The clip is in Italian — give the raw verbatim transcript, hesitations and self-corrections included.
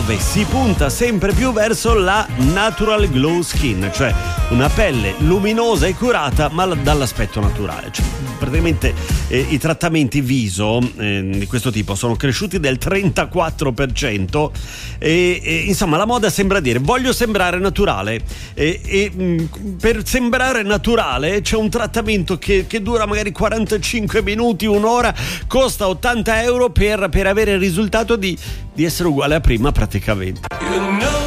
dove si punta sempre più verso la natural glow skin, cioè una pelle luminosa e curata ma dall'aspetto naturale. Cioè, praticamente eh, i trattamenti viso eh, di questo tipo sono cresciuti del trentaquattro per cento e, e insomma la moda sembra dire voglio sembrare naturale e, e mh, per sembrare naturale c'è un trattamento che, che dura magari quarantacinque minuti, un'ora, costa ottanta euro per, per avere il risultato di, di essere uguale a prima praticamente. You know